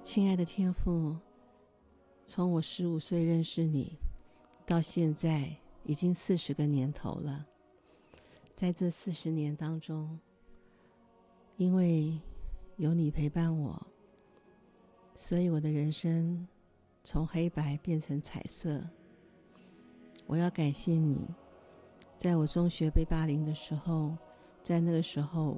亲爱的天父，从我15岁认识你到现在已经40个年头了。在这40年当中，因为有你陪伴我，所以我的人生从黑白变成彩色。我要感谢你，在我中学被霸凌的时候，在那个时候